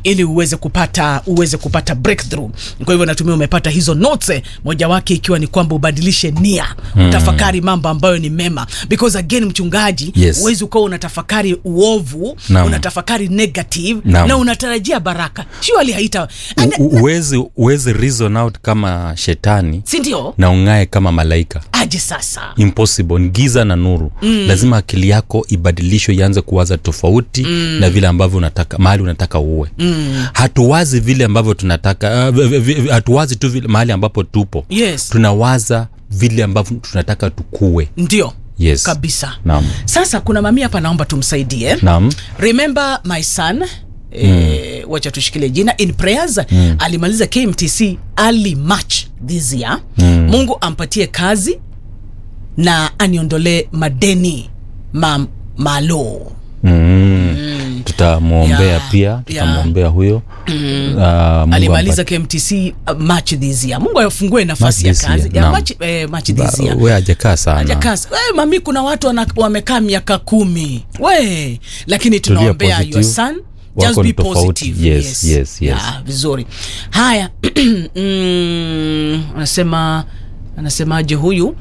ili uweze kupata breakthrough. Kwa hivyo natumia umepata hizo notes, moja wake ikiwa ni kwamba ubadilishe nia, utafakari mambo ambayo ni mema, because again mchungaji, uwezi ukawa unatafakari uovu, unatafakari negative na unatarajia baraka. Surely haita uwezi reason out kama shetani, si ndio? Na ungae kama malaika. Aje sasa. Impossible. Ni giza na nuru. Lazima akili yako ibadilishwe, ianze kuwaza tofauti na vile ambavyo unataka, mahali unataka uwe. Hatuwazi vile ambavyo tunataka, hatuwazi tu vile mahali ambapo tupo. Tunawaza vile ambavyo tunataka tukue. Ndio. Kabisa. Naam. Sasa kuna mami hapa naomba tumsaidie. Naam. Remember my son, wacha tushikile jina in prayers. Alimaliza KMTC early March this year. Mungu ampatie kazi na aniondolee madeni malo. Tutamuombea pia, tutamuombea huyo. Alimaliza KMTC March this year. Mungu afungue nafasi ya kazi. March this year. Wewe hajakaa sana. Mami, kuna watu wamekaa miaka 10. Lakini tunaombea your son. Just be positive. Yes. Vizuri. Haya. Anasemaje huyu?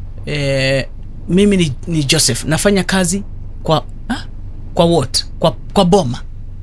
Mimi ni Joseph. Nafanya kazi kwa what? Kwa boma.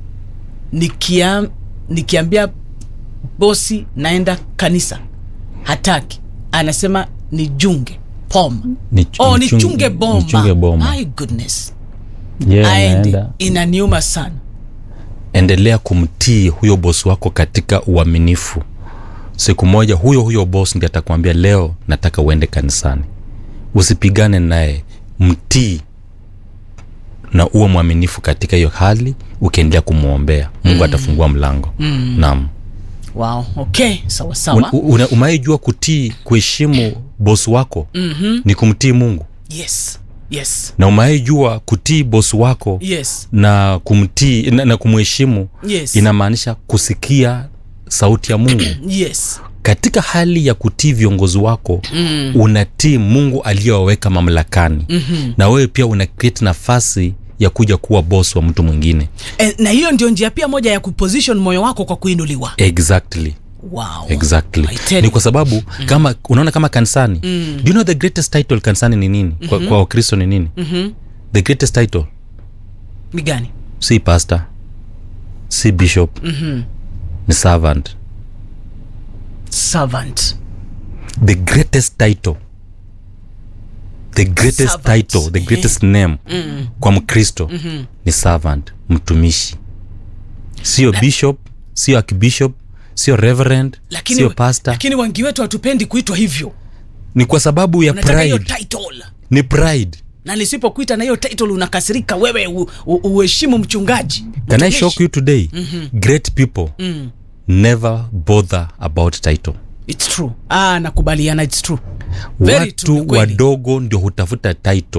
Nikiambia bosi naenda kanisa, hataki. Anasema nijunge poma. Nichunge bomba. My goodness. Inaniuma sana. Endelea kumtii huyo bosi wako katika uaminifu. Siku moja huyo bosi ndiye atakwambia leo nataka uende kanisani. Usipigane naye, mtii na uwe mwaminifu katika hiyo hali, ukiendelea kumuombea. Mungu atafungua mlango. Naam. Wow, okay, sawa. Umaijua kutii, kuheshimu bosi wako ni kumtii Mungu. Yes. Na umaijua kutii bosi wako na kumtii na kumheshimu inamaanisha kusikia sauti ya Mungu. Katika hali ya kutii viongozi wako, unatii Mungu aliyoweka mamlakani. Na wewe pia unaketi nafasi ya kuja kuwa boss wa mtu mwingine. Na hiyo ndio njia pia moja ya kuposition moyo wako kwa kuinuliwa. Exactly. Wow. Exactly. Ni kwa sababu kama unaona kama kanisani, do you know the greatest title kanisani ni nini? Kwa Wakristo ni nini? The greatest title ni gani? Si pastor, si bishop, ni servant. The greatest title, the greatest name kwa Mkristo ni servant, mtumishi. Sio bishop, sio archbishop, sio reverend, sio pastor. Lakini wengi wetu hatupendi kuitwa hivyo. Ni kwa sababu ya pride. Ni pride. Na nisipokuita na hiyo title unakasirika wewe, uheshimu mchungaji. Can I shock you today? Great people never bother about title. It's true. Nakubaliana, it's true. Watu wadogo ndio hutafuta title.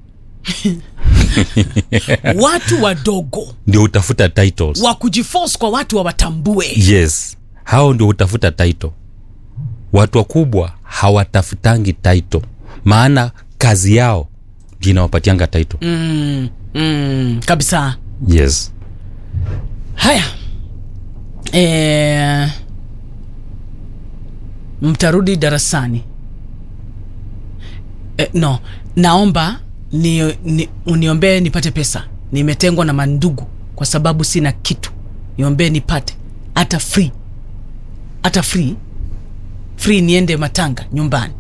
Watu wadogo ndio hutafuta titles. Wa kujiforce kwa watu watambue. Yes. Hao ndio hutafuta title. Watu wakubwa hawatafutangi title. Maana kazi yao ndio inawapatianga title. Kabisa. Yes. Haya. Mtarudi darasani. No, naomba uniombee nipate pesa. Nimetengwa na mandugu kwa sababu sina kitu. Niombee nipate hata free niende matanga nyumbani.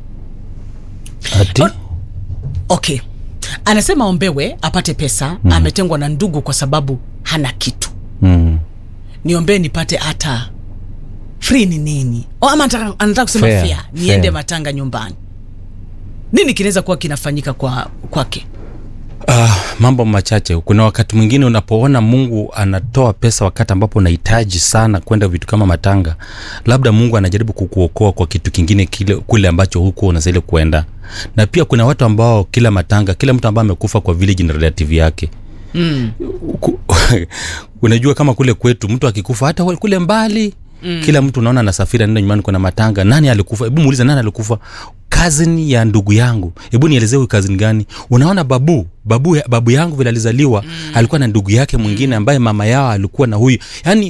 Okay. Anasema ombewe apate pesa, ametengwa na ndugu kwa sababu hana kitu. Niombee nipate hata free ni nini? Ama anataka kusema fair. Niende matanga nyumbani. Nini kinaweza kuwa kinafanyika kwake? Mambo machache. Kuna wakati mwingine unapoona Mungu anatoa pesa wakati ambapo unahitaji sana kwenda vitu kama matanga, labda Mungu anajaribu kukuokoa kwa kitu kingine kule ambacho huko unastahili kwenda. Na pia kuna watu ambao kila matanga, kila mtu ambaye amekufa kwa village ni relative yake. Unajua kama kule kwetu mtu akikufa hata kule mbali, kila mtu unaona anasafiri nenda nyumbani kuna matanga. Nani alikufa? Hebu muulize nani alikufa? Cousin ya ndugu yangu. Hebu nielezee huyu cousin gani? Unaona babu yangu vile alizaliwa, alikuwa na ndugu yake mwingine ambaye mama yao alikuwa na huyu. Yaani